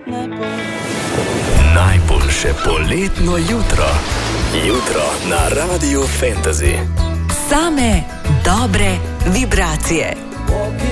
Najboljše poletno jutro. Jutro na Radiu Fantasy. Same dobre vibracije.